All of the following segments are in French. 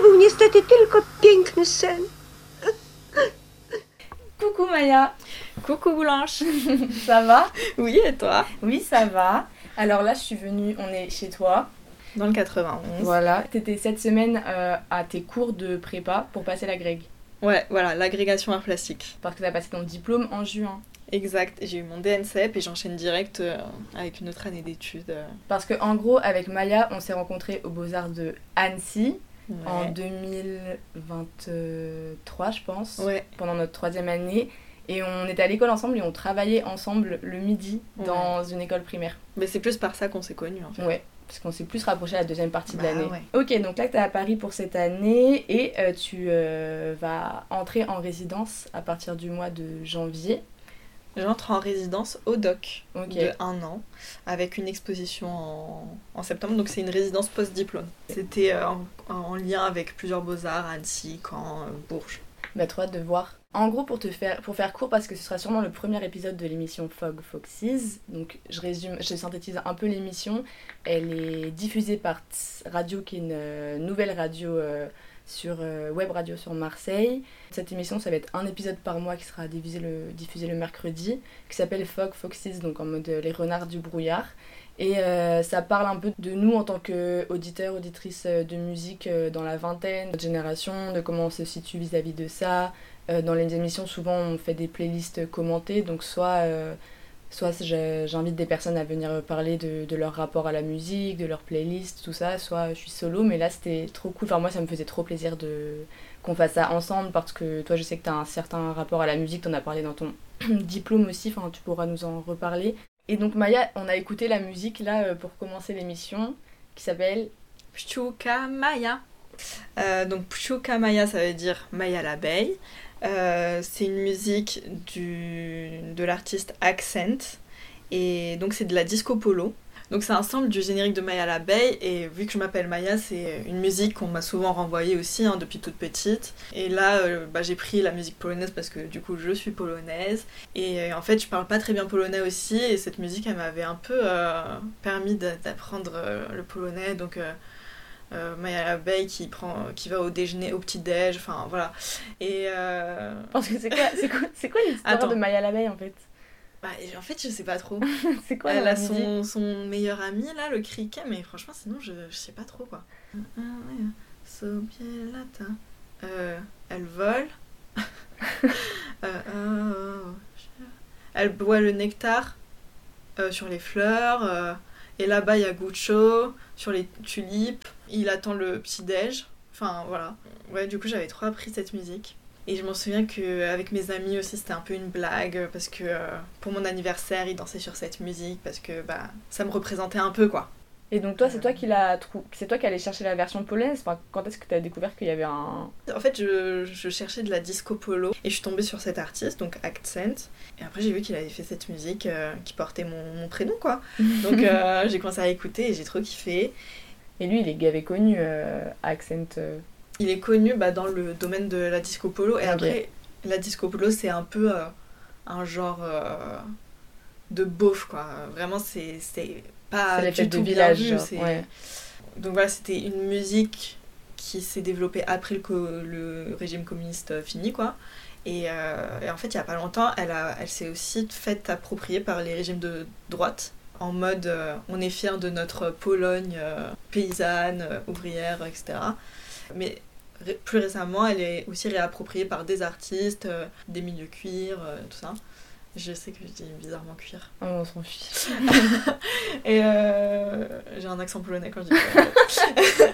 był niestety tylko piękny sen. Coucou Maya. Coucou Blanche. Ça va? Oui, et toi? Oui, ça va. Alors là, je suis venue, on est chez toi. Dans le 91. Voilà. T'étais cette semaine à tes cours de prépa pour passer l'agrég. Ouais, voilà, l'agrégation art plastique. Parce que t'as passé ton diplôme en juin. Exact, j'ai eu mon DNCEP et j'enchaîne direct avec une autre année d'études. Parce que en gros, avec Maya, on s'est rencontrés aux Beaux-Arts de Annecy. Ouais. En 2023, je pense, Ouais. pendant notre 3e année. Et on était à l'école ensemble et on travaillait ensemble le midi dans une école primaire. Mais c'est plus par ça qu'on s'est connus en fait. Ouais, parce qu'on s'est plus rapprochés à la deuxième partie de l'année. Ouais. Ok, donc là, tu es à Paris pour cette année et tu vas entrer en résidence à partir du mois de janvier. J'entre en résidence au DOC Ok. de 1 an avec une exposition en septembre, donc c'est une résidence post-diplôme. C'était en lien avec plusieurs beaux-arts, Annecy, Caen, Bourges. Bah, trop hâte de voir. En gros, pour faire court, parce que ce sera sûrement le premier épisode de l'émission Fog Foxes, donc je synthétise un peu l'émission. Elle est diffusée par Tss Radio, qui est une nouvelle radio sur web radio sur Marseille. Cette émission, ça va être un épisode par mois qui sera diffusé le mercredi, qui s'appelle Fog Foxes, donc en mode les renards du brouillard. Et ça parle un peu de nous en tant qu'auditeurs, auditrices de musique dans la vingtaine, notre génération, de comment on se situe vis-à-vis de ça. Dans les émissions, souvent, on fait des playlists commentées, donc soit j'invite des personnes à venir parler de leur rapport à la musique, de leur playlist, tout ça, soit je suis solo, mais là, c'était trop cool. Enfin, moi, ça me faisait trop plaisir qu'on fasse ça ensemble, parce que toi, je sais que tu as un certain rapport à la musique, tu en as parlé dans ton diplôme aussi, enfin, tu pourras nous en reparler. Et donc Maya, on a écouté la musique là pour commencer l'émission qui s'appelle Pchuca Maya. Donc Pchuca Maya, ça veut dire Maya l'abeille. C'est une musique de l'artiste Accent et donc c'est de la disco polo. Donc c'est un sample du générique de Maya l'abeille et vu que je m'appelle Maya, c'est une musique qu'on m'a souvent renvoyée aussi depuis toute petite. Et là j'ai pris la musique polonaise parce que du coup je suis polonaise et en fait je parle pas très bien polonais aussi et cette musique elle m'avait un peu permis d'apprendre le polonais. Donc Maya l'abeille qui va au déjeuner, au petit-déj, enfin voilà. Et Parce que c'est quoi l'histoire de Maya l'abeille en fait? En fait, je sais pas trop. C'est quoi Elle la a musique? son meilleur ami, là, le criquet, mais franchement, sinon, je sais pas trop, quoi. Elle vole. Elle boit le nectar sur les fleurs. Et là-bas, il y a Guccio sur les tulipes. Il attend le petit-déj. Enfin, voilà. Ouais, du coup, j'avais trop appris cette musique. Et je m'en souviens qu'avec mes amis aussi, c'était un peu une blague, parce que pour mon anniversaire, ils dansaient sur cette musique, parce que ça me représentait un peu, quoi. Et donc toi, c'est toi qui allais chercher la version polonaise? Enfin, quand est-ce que tu as découvert qu'il y avait un... En fait, je cherchais de la disco polo, et je suis tombée sur cet artiste, donc Accent, et après j'ai vu qu'il avait fait cette musique qui portait mon prénom, quoi. Donc j'ai commencé à écouter, et j'ai trop kiffé. Et lui, il est gavé connu, Accent... Il est connu dans le domaine de la disco polo. Et après, la disco polo, c'est un peu un genre de beauf, quoi. Vraiment, c'est pas du tout bien vu. Ouais. Donc voilà, c'était une musique qui s'est développée après le régime communiste fini, quoi. Et en fait, il y a pas longtemps, elle s'est aussi faite approprier par les régimes de droite. En mode, on est fiers de notre Pologne paysanne, ouvrière, etc. Mais plus récemment, elle est aussi réappropriée par des artistes, des milieux cuir, tout ça. Je sais que je dis bizarrement cuir. Oh, on s'en fiche. Et j'ai un accent polonais quand je dis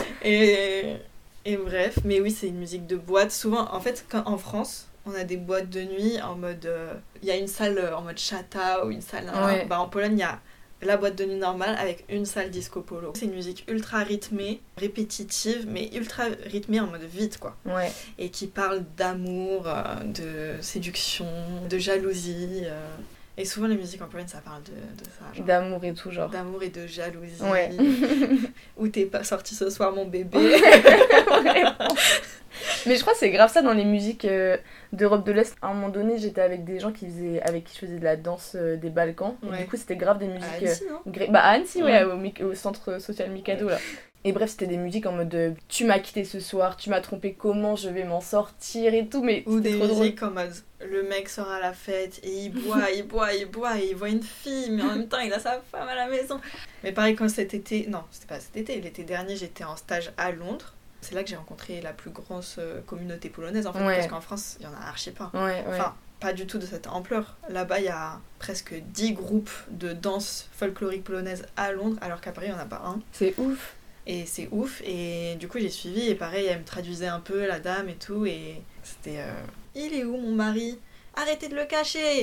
et bref, mais oui, c'est une musique de boîte. Souvent, en fait, en France, on a des boîtes de nuit en mode... Il y a une salle en mode chata ou une salle... Ouais. En Pologne, il y a la boîte de nuit normale avec une salle disco polo. C'est une musique ultra rythmée, répétitive, mais ultra rythmée en mode vite, quoi. Ouais. Et qui parle d'amour, de séduction, de jalousie. Et souvent les musiques en Pologne, ça parle de ça. Genre, d'amour et tout, genre. D'amour et de jalousie. Ouais. Où t'es pas sorti ce soir, mon bébé. Vraiment. Mais je crois que c'est grave ça dans les musiques d'Europe de l'Est. À un moment donné, j'étais avec des gens avec qui je faisais de la danse des Balkans. Et du coup, c'était grave des musiques... À Annecy, non à Annecy, au centre social Mikado, là. Et bref, c'était des musiques en mode tu m'as quitté ce soir, tu m'as trompé, comment je vais m'en sortir et tout, mais ou des trop musiques en mode le mec sort à la fête et il boit, il boit et il voit une fille, mais en même temps il a sa femme à la maison. Mais pareil, quand cet été, non, c'était pas cet été, l'été dernier, j'étais en stage à Londres. C'est là que j'ai rencontré la plus grosse communauté polonaise en fait, parce qu'en France, il y en a archi pas. Enfin, pas du tout de cette ampleur. Là-bas, il y a presque 10 groupes de danse folklorique polonaise à Londres, alors qu'à Paris, il n'y en a pas un. C'est ouf. Et c'est ouf, et du coup j'ai suivi, et pareil, elle me traduisait un peu, la dame et tout, et c'était il est où mon mari ? Arrêtez de le cacher.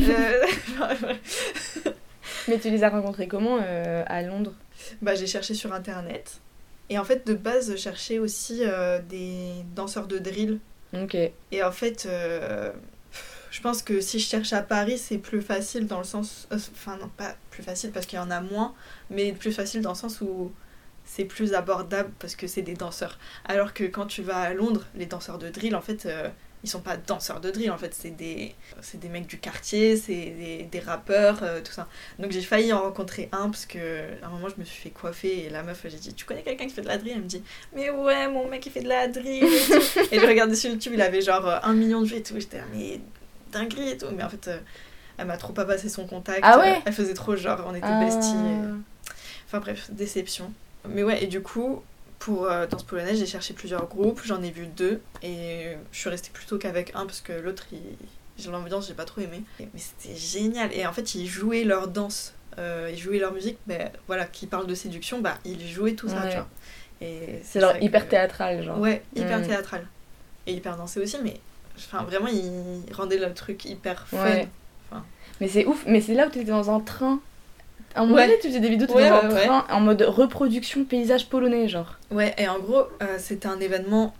Mais tu les as rencontrés comment à Londres ? Bah j'ai cherché sur internet, et en fait de base je cherchais aussi des danseurs de drill. Ok. Et en fait, je pense que si je cherche à Paris, c'est plus facile dans le sens... Enfin non, pas plus facile parce qu'il y en a moins, mais plus facile dans le sens où c'est plus abordable parce que c'est des danseurs. Alors que quand tu vas à Londres, les danseurs de drill, en fait, ils sont pas danseurs de drill, en fait, c'est des mecs du quartier, c'est des rappeurs, tout ça. Donc j'ai failli en rencontrer un parce que à un moment je me suis fait coiffer et la meuf, j'ai dit tu connais quelqu'un qui fait de la drill ? Elle me dit mais ouais, mon mec il fait de la drill et tout. Et je regardais sur YouTube, il avait genre 1 million de vues et tout. J'étais mais dinguerie et tout. Mais en fait, elle m'a trop pas passé son contact. Ah ouais ? Elle faisait trop genre on était besties. Enfin bref, déception. Mais ouais, et du coup, pour danse polonaise, j'ai cherché plusieurs groupes, j'en ai vu 2, et je suis restée plutôt qu'avec un, parce que l'autre, l'ambiance, j'ai pas trop aimé. Mais c'était génial, et en fait, ils jouaient leur danse, ils jouaient leur musique, mais voilà, qui parle de séduction, bah, ils jouaient tout ça, tu vois. Et c'est genre hyper théâtral, genre. Ouais, hyper théâtral. Et hyper dansé aussi, mais enfin, vraiment, ils rendaient le truc hyper fun. Ouais. Enfin... Mais c'est ouf, mais c'est là où t'étais dans un train. À un moment donné, tu faisais des vidéos dans un train en mode reproduction paysage polonais, genre. Ouais, et en gros, c'était un événement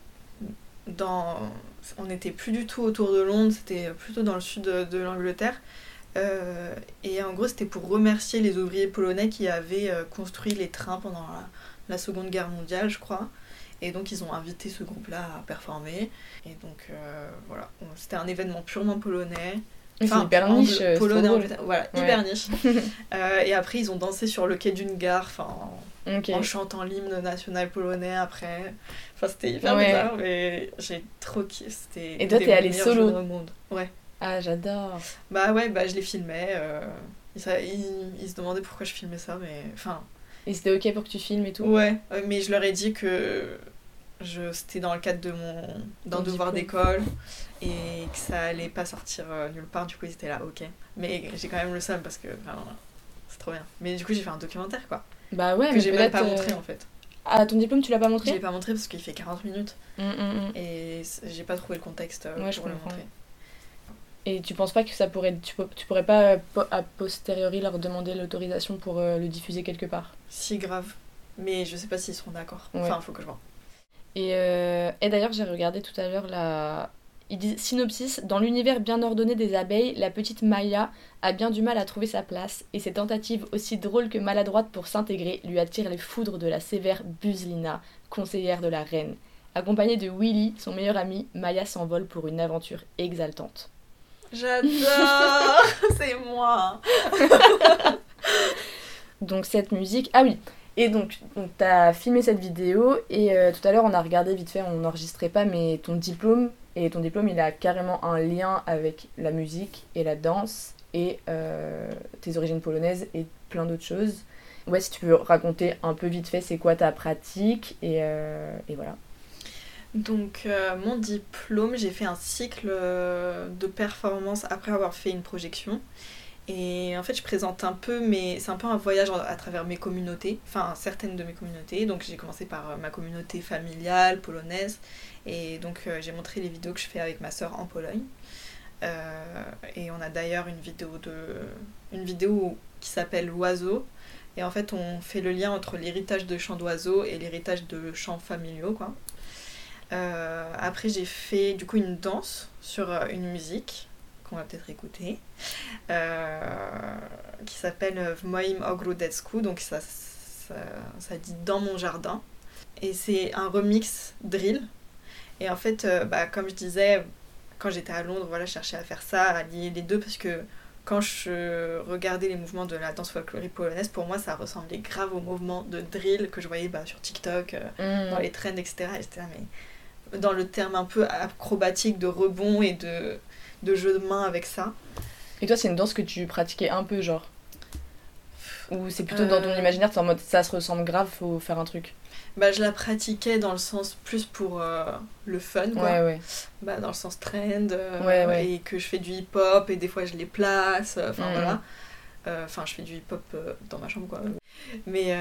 on n'était plus du tout autour de Londres, c'était plutôt dans le sud de l'Angleterre. Et en gros, c'était pour remercier les ouvriers polonais qui avaient construit les trains pendant la Seconde Guerre mondiale, je crois. Et donc, ils ont invité ce groupe-là à performer. Et donc, voilà, c'était un événement purement polonais. Enfin, c'est hyper niche, polonais, voilà, hyper niche. Et après, ils ont dansé sur le quai d'une gare, en chantant l'hymne national polonais après. Enfin, c'était hyper bizarre, mais j'ai trop kiffé. Et toi, t'es allée solo au monde. Ouais. Ah, j'adore. Bah ouais, je les filmais. Ils se demandaient pourquoi je filmais ça, mais enfin. Et c'était ok pour que tu filmes et tout ? Ouais, mais je leur ai dit que c'était dans le cadre d'un devoir d'école et que ça allait pas sortir nulle part, du coup ils étaient là, ok. Mais j'ai quand même le seum parce que c'est trop bien. Mais du coup j'ai fait un documentaire quoi. Bah ouais, que mais j'ai même pas montré en fait. Ah, ton diplôme tu l'as pas montré ? Je l'ai pas montré parce qu'il fait 40 minutes et j'ai pas trouvé le contexte pour le montrer. Et tu penses pas que ça pourrait... Tu pourrais pas a posteriori leur demander l'autorisation pour le diffuser quelque part ? Si, grave. Mais je sais pas s'ils seront d'accord. Ouais. Enfin, faut que je vois. Et d'ailleurs, j'ai regardé tout à l'heure Il dit synopsis, dans l'univers bien ordonné des abeilles, la petite Maya a bien du mal à trouver sa place et ses tentatives aussi drôles que maladroites pour s'intégrer lui attirent les foudres de la sévère Buzlina, conseillère de la reine. Accompagnée de Willy, son meilleur ami, Maya s'envole pour une aventure exaltante. J'adore. C'est moi. Donc cette musique... Ah oui. Et donc t'as filmé cette vidéo et tout à l'heure on a regardé vite fait, on n'enregistrait pas, mais ton diplôme il a carrément un lien avec la musique et la danse et tes origines polonaises et plein d'autres choses. Ouais, si tu veux raconter un peu vite fait c'est quoi ta pratique et voilà. Donc mon diplôme, j'ai fait un cycle de performance après avoir fait une projection. Et en fait, je présente un peu, mais c'est un peu un voyage à travers mes communautés, enfin certaines de mes communautés. Donc j'ai commencé par ma communauté familiale, polonaise. Et donc j'ai montré les vidéos que je fais avec ma sœur en Pologne. Et on a d'ailleurs une vidéo qui s'appelle L'Oiseau. Et en fait, on fait le lien entre l'héritage de chants d'oiseaux et l'héritage de chants familiaux, quoi. Après, j'ai fait du coup une danse sur une musique qu'on va peut-être écouter, qui s'appelle W moim ogródecku, donc ça dit dans mon jardin, et c'est un remix drill, Et en fait, comme je disais, quand j'étais à Londres, voilà, je cherchais à faire ça, à lier les deux, parce que quand je regardais les mouvements de la danse folklorique polonaise, pour moi, ça ressemblait grave aux mouvements de drill que je voyais sur TikTok, dans les trends, etc. Et j'étais là, mais dans le terme un peu acrobatique de rebond et de jeu de main avec ça. Et toi, c'est une danse que tu pratiquais un peu, genre? Ou c'est plutôt dans ton imaginaire, t'es en mode ça se ressemble grave, faut faire un truc? Je la pratiquais dans le sens plus pour le fun, quoi. Ouais. Dans le sens trend, Ouais. et que je fais du hip-hop, et des fois je les place, voilà. Enfin, je fais du hip-hop dans ma chambre, quoi. Mais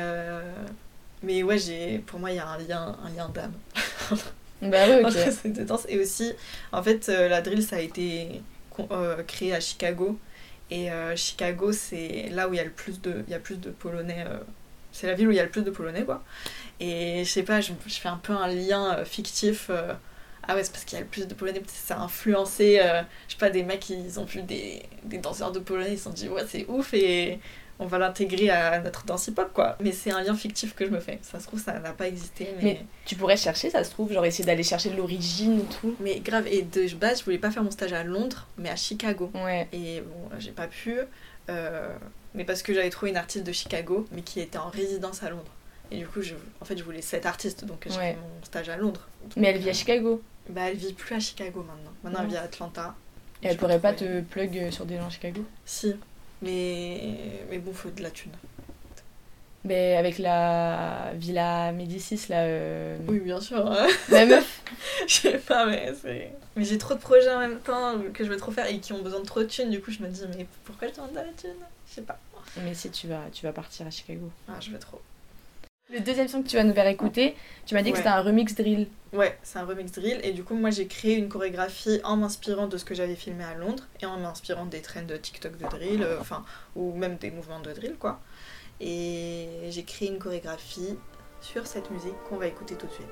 ouais, pour moi, il y a un lien d'âme. Bah ouais, ok. Entre ces deux danses. Et aussi, en fait, la drill, ça a été créé à Chicago. Et Chicago, c'est là où il y a plus de Polonais. C'est la ville où il y a le plus de Polonais, quoi. Et je sais pas, je fais un peu un lien fictif. Ah ouais, c'est parce qu'il y a le plus de Polonais, peut-être ça a influencé, je sais pas, des mecs, ils ont vu des danseurs de Polonais, ils se sont dit, ouais, c'est ouf, et on va l'intégrer à notre danse hip-hop, quoi. Mais c'est un lien fictif que je me fais. Ça se trouve, ça n'a pas existé, mais tu pourrais chercher, ça se trouve, genre essayer d'aller chercher l'origine et tout. Mais grave, et de base, je voulais pas faire mon stage à Londres, mais à Chicago. Ouais. Et bon, j'ai pas pu, mais parce que j'avais trouvé une artiste de Chicago, mais qui était en résidence à Londres. Et du coup, je voulais cette artiste, donc j'ai fait mon stage à Londres. Donc, mais elle vit à Chicago? Elle vit plus à Chicago maintenant. Maintenant, elle vit à Atlanta. Et elle pourrait pas te plug sur des gens à Chicago? Si. Mais bon, faut de la thune. Mais avec la Villa Médicis, là... Oui, bien sûr. La meuf. Je sais pas, mais j'ai trop de projets en même temps que je veux trop faire et qui ont besoin de trop de thunes. Du coup, je me dis, mais pourquoi je demande de la thune? Je sais pas. Mais si, tu vas partir à Chicago. Ah, je veux trop. Le deuxième son que tu vas nous faire écouter, tu m'as dit que c'était un remix drill. Ouais, c'est un remix drill. Et du coup, moi, j'ai créé une chorégraphie en m'inspirant de ce que j'avais filmé à Londres et en m'inspirant des trends de TikTok de drill, ou même des mouvements de drill, quoi. Et j'ai créé une chorégraphie sur cette musique qu'on va écouter tout de suite.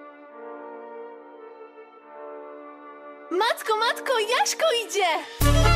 Matko, Jaśko idzie!